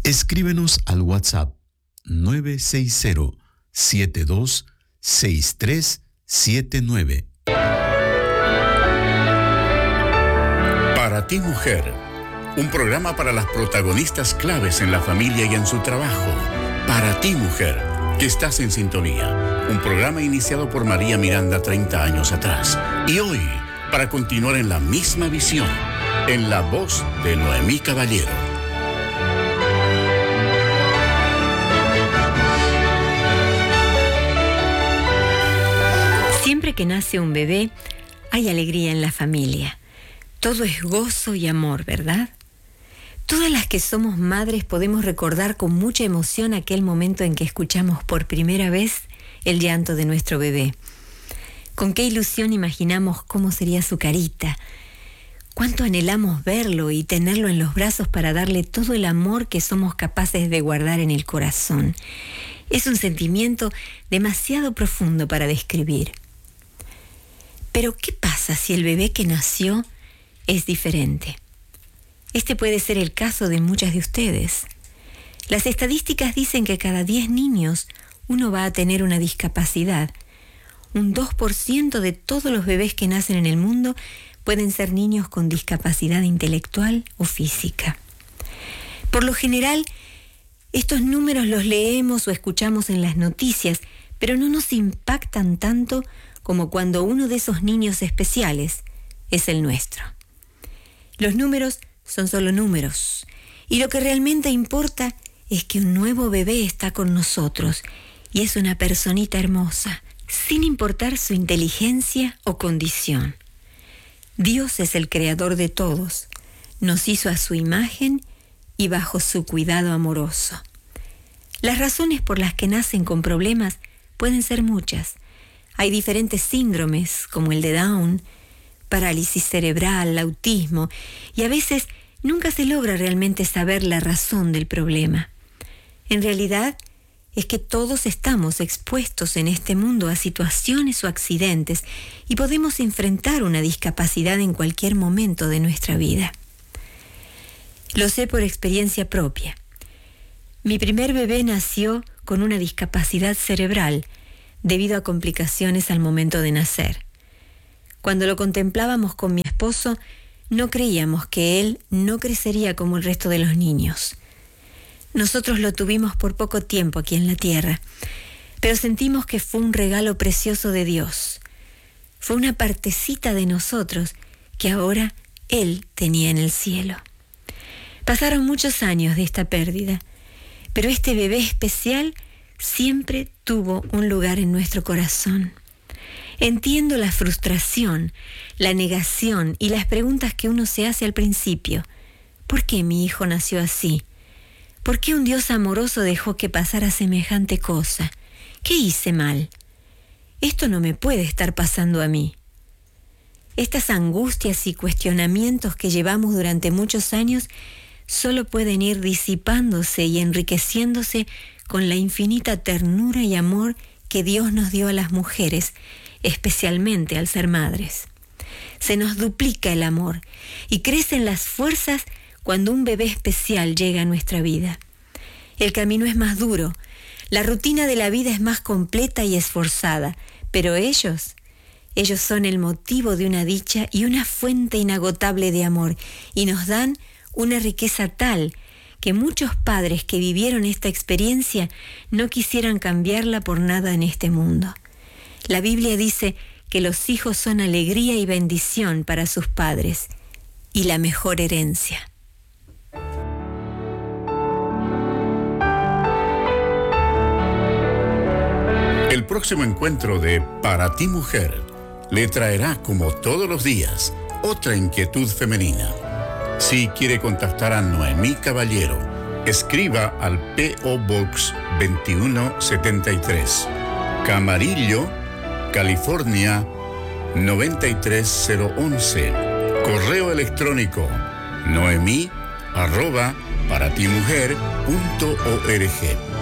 Escríbenos al WhatsApp 960-726379. Para ti, mujer, un programa para las protagonistas claves en la familia y en su trabajo. Para ti, mujer, que estás en sintonía. Un programa iniciado por María Miranda 30 años atrás. Y hoy, para continuar en la misma visión, en la voz de Noemí Caballero. Siempre que nace un bebé, hay alegría en la familia. Todo es gozo y amor, ¿verdad? Todas las que somos madres podemos recordar con mucha emoción aquel momento en que escuchamos por primera vez el llanto de nuestro bebé. Con qué ilusión imaginamos cómo sería su carita. Cuánto anhelamos verlo y tenerlo en los brazos para darle todo el amor que somos capaces de guardar en el corazón. Es un sentimiento demasiado profundo para describir. Pero, ¿qué pasa si el bebé que nació es diferente? Este puede ser el caso de muchas de ustedes. Las estadísticas dicen que cada 10 niños uno va a tener una discapacidad. Un 2% de todos los bebés que nacen en el mundo pueden ser niños con discapacidad intelectual o física. Por lo general, estos números los leemos o escuchamos en las noticias, pero no nos impactan tanto como cuando uno de esos niños especiales es el nuestro. Los números son solo números, y lo que realmente importa es que un nuevo bebé está con nosotros, y es una personita hermosa, sin importar su inteligencia o condición. Dios es el creador de todos, nos hizo a su imagen y bajo su cuidado amoroso. Las razones por las que nacen con problemas pueden ser muchas. Hay diferentes síndromes, como el de Down, parálisis cerebral, autismo, y a veces nunca se logra realmente saber la razón del problema. En realidad, es que todos estamos expuestos en este mundo a situaciones o accidentes y podemos enfrentar una discapacidad en cualquier momento de nuestra vida. Lo sé por experiencia propia. Mi primer bebé nació con una discapacidad cerebral debido a complicaciones al momento de nacer. Cuando lo contemplábamos con mi esposo, no creíamos que él no crecería como el resto de los niños. Nosotros lo tuvimos por poco tiempo aquí en la tierra, pero sentimos que fue un regalo precioso de Dios. Fue una partecita de nosotros que ahora Él tenía en el cielo. Pasaron muchos años de esta pérdida, pero este bebé especial siempre tuvo un lugar en nuestro corazón. Entiendo la frustración, la negación y las preguntas que uno se hace al principio. ¿Por qué mi hijo nació así? ¿Por qué un Dios amoroso dejó que pasara semejante cosa? ¿Qué hice mal? Esto no me puede estar pasando a mí. Estas angustias y cuestionamientos que llevamos durante muchos años solo pueden ir disipándose y enriqueciéndose con la infinita ternura y amor que Dios nos dio a las mujeres, especialmente al ser madres. Se nos duplica el amor y crecen las fuerzas cuando un bebé especial llega a nuestra vida. El camino es más duro, la rutina de la vida es más completa y esforzada, pero ellos son el motivo de una dicha y una fuente inagotable de amor, y nos dan una riqueza tal que muchos padres que vivieron esta experiencia no quisieran cambiarla por nada en este mundo. La Biblia dice que los hijos son alegría y bendición para sus padres y la mejor herencia. El próximo encuentro de Para ti, mujer, le traerá, como todos los días, otra inquietud femenina. Si quiere contactar a Noemí Caballero, escriba al P.O. Box 2173, Camarillo, California 93011. Correo electrónico noemi@paratimujer.org.